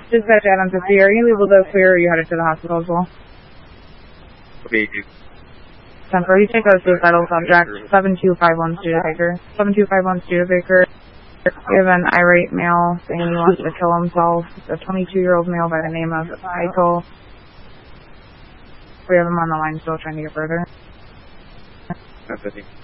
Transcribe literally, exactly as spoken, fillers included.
Dispatch Adam fifty, are you able to clear or are you headed to the hospital as well? Okay, you. ten four, you take a suicidal subject, seven two five one Studebaker. seven two five one Studebaker. We have an irate male saying he wants to kill himself. It's a twenty-two-year-old male by the name of Michael. We have him on the line still trying to get further. That's it.